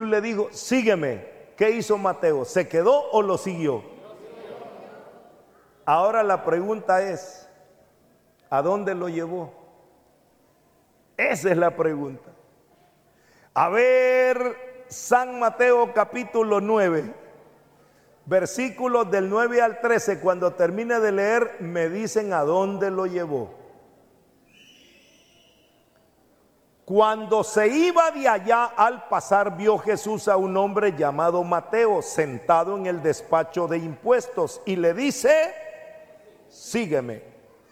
le dijo, sígueme. ¿Qué hizo Mateo? ¿Se quedó o lo siguió? Ahora la pregunta es, ¿a dónde lo llevó? Esa es la pregunta. A ver, San Mateo capítulo 9, versículos del 9 al 13, cuando termine de leer, me dicen a dónde lo llevó. Cuando se iba de allá, al pasar vio Jesús a un hombre llamado Mateo sentado en el despacho de impuestos y le dice, sígueme.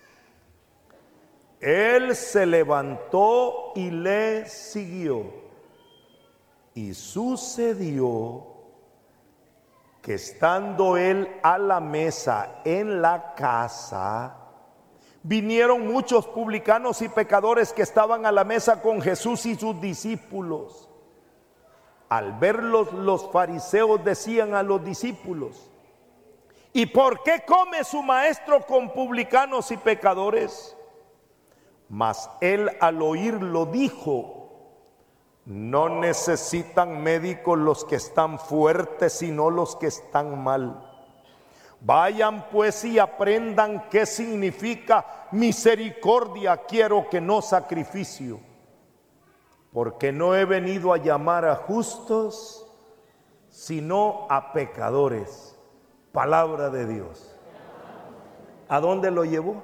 Él se levantó y le siguió. Y sucedió que estando él a la mesa en la casa, vinieron muchos publicanos y pecadores que estaban a la mesa con Jesús y sus discípulos. Al verlos, los fariseos decían a los discípulos, ¿y por qué come su maestro con publicanos y pecadores? Mas él al oírlo dijo, no necesitan médicos los que están fuertes, sino los que están mal. Vayan pues y aprendan qué significa misericordia quiero que no sacrificio. Porque no he venido a llamar a justos, sino a pecadores. Palabra de Dios. ¿A dónde lo llevó?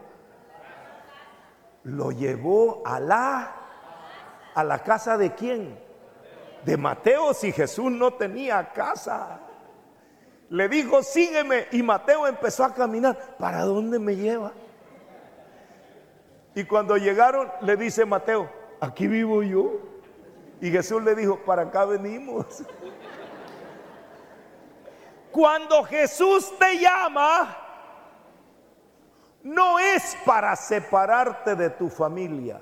Lo llevó a la casa de ¿quién? De Mateo, si Jesús no tenía casa. Le dijo, sígueme, y Mateo empezó a caminar. ¿Para dónde me lleva? Y cuando llegaron, le dice Mateo, aquí vivo yo. Y Jesús le dijo, para acá venimos. Cuando Jesús te llama, no es para separarte de tu familia.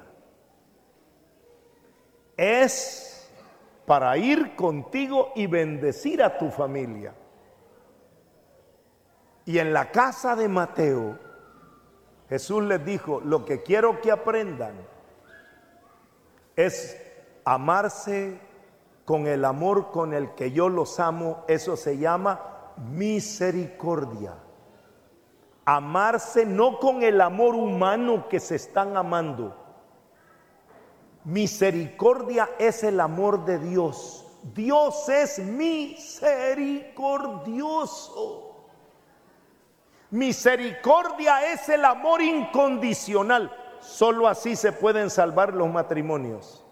Es para ir contigo y bendecir a tu familia. Y en la casa de Mateo, Jesús les dijo, lo que quiero que aprendan es amarse con el amor con el que yo los amo. Eso se llama misericordia. Amarse no con el amor humano que se están amando. Misericordia es el amor de Dios. Dios es misericordioso. Misericordia es el amor incondicional. Solo así se pueden salvar los matrimonios.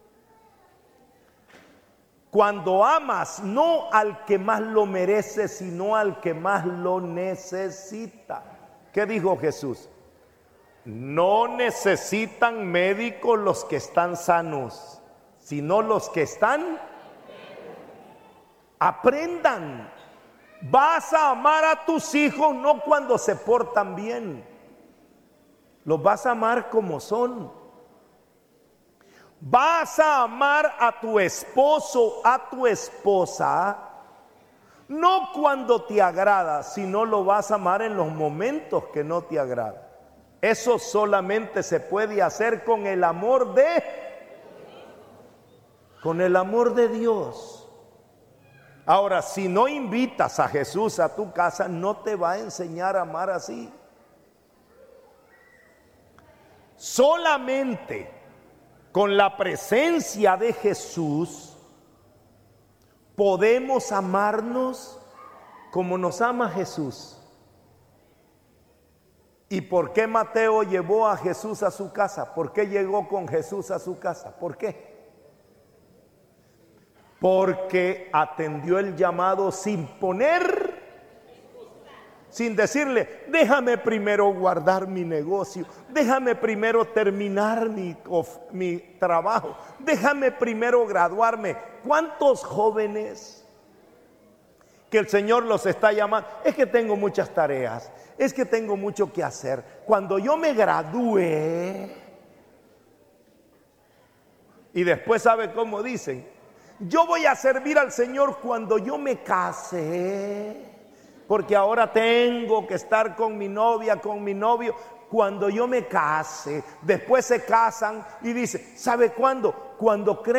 Cuando amas no al que más lo merece, sino al que más lo necesita. ¿Qué dijo Jesús? No necesitan médicos los que están sanos, sino los que están. Aprendan. Vas a amar a tus hijos no cuando se portan bien. Los vas a amar como son. Vas a amar a tu esposo, a tu esposa, no cuando te agrada, sino lo vas a amar en los momentos que no te agrada. Eso solamente se puede hacer con el amor de Dios. Ahora, si no invitas a Jesús a tu casa, no te va a enseñar a amar así. Solamente con la presencia de Jesús podemos amarnos como nos ama Jesús. ¿Y por qué Mateo llevó a Jesús a su casa? ¿Por qué llegó con Jesús a su casa? ¿Por qué? Porque atendió el llamado sin decirle, déjame primero guardar mi negocio, déjame primero terminar mi trabajo, déjame primero graduarme. ¿Cuántos jóvenes que el Señor los está llamando? Es que tengo muchas tareas, es que tengo mucho que hacer. Cuando yo me gradúe, y después, ¿sabe cómo dicen? Yo voy a servir al Señor cuando yo me case, porque ahora tengo que estar con mi novia, con mi novio, cuando yo me case. Después se casan y dicen, ¿sabe cuándo? Cuando creen